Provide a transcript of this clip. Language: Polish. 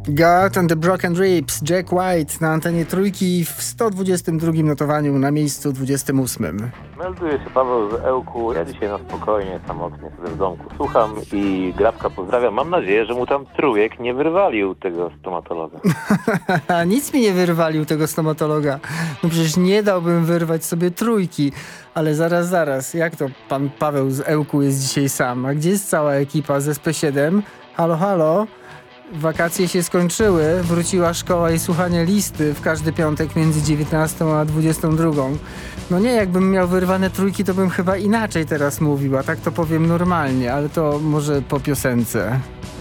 God and the Broken Ribs, Jack White na antenie Trójki w 122 notowaniu na miejscu 28. Melduje się Paweł z Ełku. Ja dzisiaj na spokojnie, samotnie sobie w domku słucham i Grabka pozdrawiam. Mam nadzieję, że mu tam trójek nie wyrwalił tego stomatologa. Nic mi nie wyrwalił tego stomatologa. No przecież nie dałbym wyrwać sobie trójki. Ale zaraz, jak to pan Paweł z Ełku jest dzisiaj sam? A gdzie jest cała ekipa z SP7? Halo? Wakacje się skończyły, wróciła szkoła i słuchanie listy w każdy piątek między 19 a 22. No nie, jakbym miał wyrwane trójki, to bym chyba inaczej teraz mówił, a tak to powiem normalnie, ale to może po piosence.